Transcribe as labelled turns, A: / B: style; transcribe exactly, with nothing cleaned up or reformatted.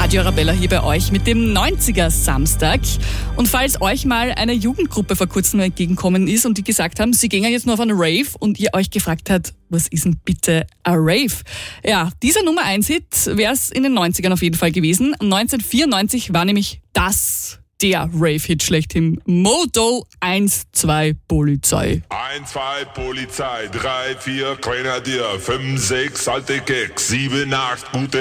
A: Radio Arabella hier bei euch mit dem neunziger Samstag. Und falls euch mal eine Jugendgruppe vor kurzem entgegengekommen ist und die gesagt haben, sie gehen ja jetzt nur auf einen Rave und ihr euch gefragt habt, was ist denn bitte ein Rave? Ja, dieser Nummer eins Hit wäre es in den neunzigern auf jeden Fall gewesen. neunzehnhundertvierundneunzig war nämlich das der Rave-Hit schlechthin. Modo eins zwei Polizei.
B: eins zwei Polizei, drei vier Grenadier, fünf sechs alte Keks, sieben acht gute